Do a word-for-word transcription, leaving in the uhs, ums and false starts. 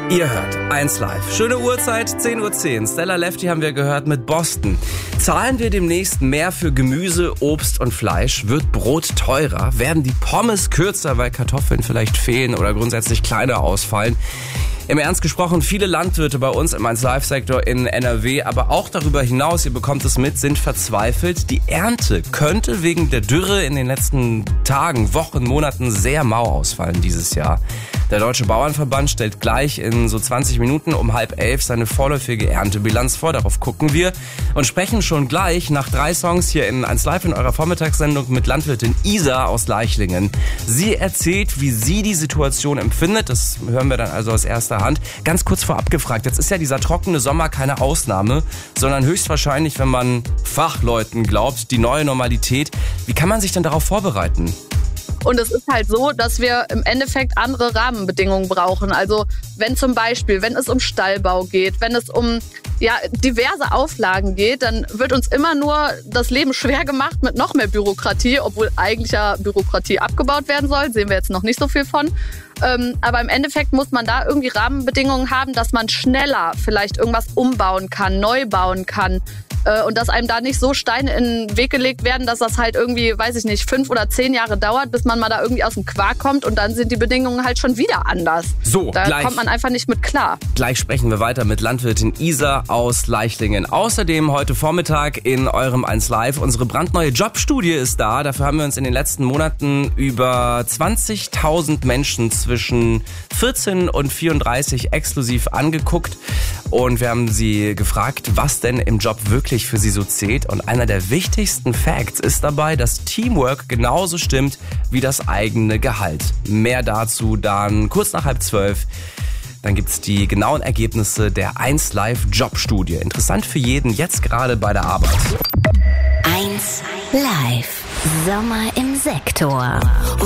Ihr hört eins Live. Schöne Uhrzeit, zehn Uhr zehn. Stella Lefty haben wir gehört mit Boston. Zahlen wir demnächst mehr für Gemüse, Obst und Fleisch? Wird Brot teurer? Werden die Pommes kürzer, weil Kartoffeln vielleicht fehlen oder grundsätzlich kleiner ausfallen? Im Ernst gesprochen, viele Landwirte bei uns im eins Live-Sektor in N R W, aber auch darüber hinaus, ihr bekommt es mit, sind verzweifelt. Die Ernte könnte wegen der Dürre in den letzten Tagen, Wochen, Monaten sehr mau ausfallen dieses Jahr. Der Deutsche Bauernverband stellt gleich in so zwanzig Minuten um halb elf seine vorläufige Erntebilanz vor. Darauf gucken wir und sprechen schon gleich nach drei Songs hier in eins Live in eurer Vormittagssendung mit Landwirtin Isa aus Leichlingen. Sie erzählt, wie sie die Situation empfindet. Das hören wir dann also aus erster Hand. Ganz kurz vorab gefragt, jetzt ist ja dieser trockene Sommer keine Ausnahme, sondern höchstwahrscheinlich, wenn man Fachleuten glaubt, die neue Normalität. Wie kann man sich denn darauf vorbereiten? Und es ist halt so, dass wir im Endeffekt andere Rahmenbedingungen brauchen. Also wenn zum Beispiel, wenn es um Stallbau geht, wenn es um ja, diverse Auflagen geht, dann wird uns immer nur das Leben schwer gemacht mit noch mehr Bürokratie, obwohl eigentlich ja Bürokratie abgebaut werden soll. Sehen wir jetzt noch nicht so viel von. Ähm, aber im Endeffekt muss man da irgendwie Rahmenbedingungen haben, dass man schneller vielleicht irgendwas umbauen kann, neu bauen kann. Und dass einem da nicht so Steine in den Weg gelegt werden, dass das halt irgendwie, weiß ich nicht, fünf oder zehn Jahre dauert, bis man mal da irgendwie aus dem Quark kommt und dann sind die Bedingungen halt schon wieder anders. So, da gleich, kommt man einfach nicht mit klar. Gleich sprechen wir weiter mit Landwirtin Isa aus Leichlingen. Außerdem heute Vormittag in eurem eins Live unsere brandneue Jobstudie ist da. Dafür haben wir uns in den letzten Monaten über zwanzigtausend Menschen zwischen vierzehn und vierunddreißig exklusiv angeguckt und wir haben sie gefragt, was denn im Job wirklich für sie so zählt. Und einer der wichtigsten Facts ist dabei, dass Teamwork genauso stimmt wie das eigene Gehalt. Mehr dazu dann kurz nach halb zwölf. Dann gibt's die genauen Ergebnisse der eins Live Jobstudie. Interessant für jeden, jetzt gerade bei der Arbeit. eins Live. Sommer im Sektor.